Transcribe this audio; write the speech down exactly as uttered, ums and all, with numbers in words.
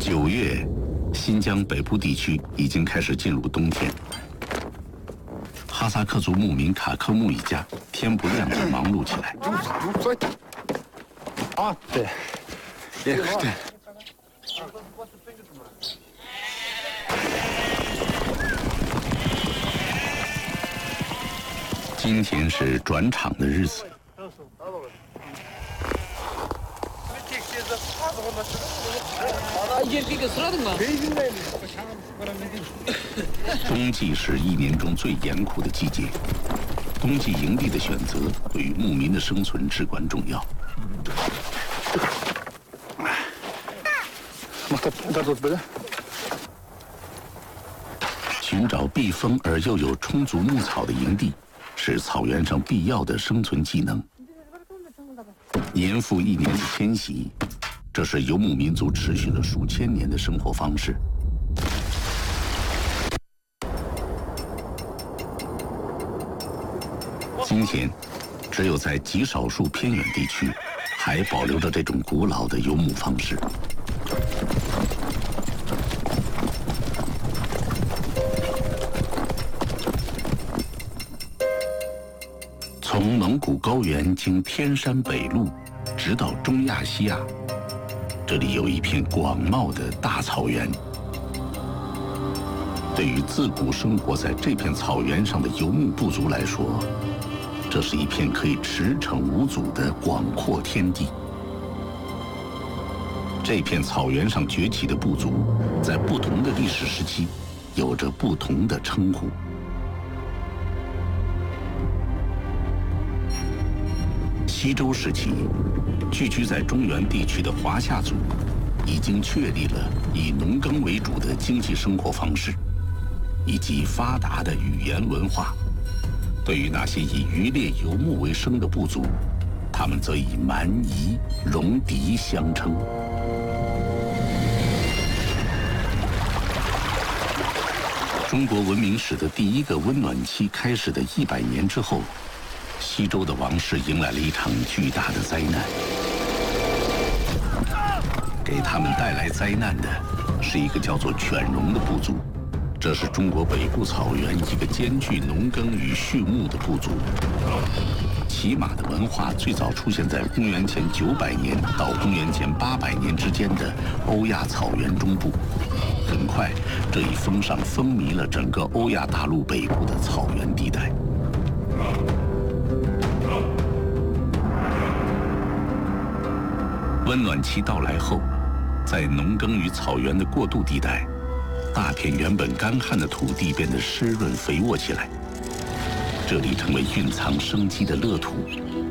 九月，新疆北部地区已经开始进入冬天。哈萨克族牧民卡科木一家天不亮就忙碌起来。 啊，对，也对。 今天是转场的日子。冬季是一年中最严酷的季节，冬季营地的选择对于牧民的生存至关重要。寻找避风而又有充足牧草的营地，是草原上必要的生存技能。年复一年的迁徙，这是游牧民族持续了数千年的生活方式。今天，只有在极少数偏远地区，还保留着这种古老的游牧方式。从蒙古高原经天山北路，直到中亚西亚，这里有一片广袤的大草原。对于自古生活在这片草原上的游牧部族来说，这是一片可以驰骋无阻的广阔天地。这片草原上崛起的部族，在不同的历史时期，有着不同的称呼。西周时期，聚居在中原地区的华夏族，已经确立了以农耕为主的经济生活方式，以及发达的语言文化。对于那些以渔猎游牧为生的部族，他们则以蛮夷、戎狄相称。中国文明史的第一个温暖期开始的一百年之后，西周的王室迎来了一场巨大的灾难。给他们带来灾难的是一个叫做犬戎的部族。这是中国北部草原一个兼具农耕与畜牧的部族。骑马的文化最早出现在公元前九百年到公元前八百年之间的欧亚草原中部。很快，这一风尚风靡了整个欧亚大陆北部的草原地带。温暖期到来后，在农耕与草原的过渡地带，大片原本干旱的土地变得湿润肥沃起来，这里成为蕴藏生机的乐土，